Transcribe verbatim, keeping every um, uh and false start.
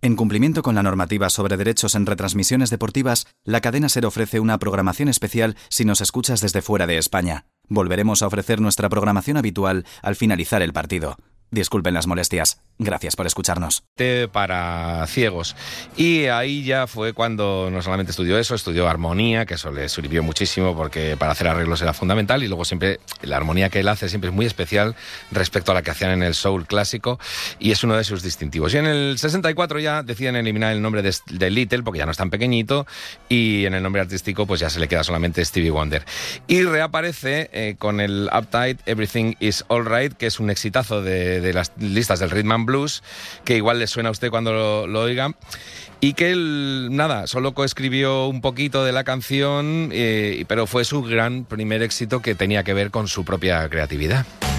En cumplimiento con la normativa sobre derechos en retransmisiones deportivas, la cadena SER ofrece una programación especial si nos escuchas desde fuera de España. Volveremos a ofrecer nuestra programación habitual al finalizar el partido. Disculpen las molestias. Gracias por escucharnos. Para ciegos. Y ahí ya fue cuando no solamente estudió eso, estudió armonía, que eso le sirvió muchísimo porque para hacer arreglos era fundamental, y luego siempre la armonía que él hace siempre es muy especial respecto a la que hacían en el soul clásico, y es uno de sus distintivos. Y en el sesenta y cuatro ya deciden eliminar el nombre de, de Little porque ya no es tan pequeñito, y en el nombre artístico pues ya se le queda solamente Stevie Wonder. Y reaparece eh, con el Uptight Everything Is Alright, que es un exitazo de de las listas del Rhythm and Blues, que igual le suena a usted cuando lo, lo oiga, y que él, nada, solo coescribió un poquito de la canción, eh, pero fue su gran primer éxito, que tenía que ver con su propia creatividad.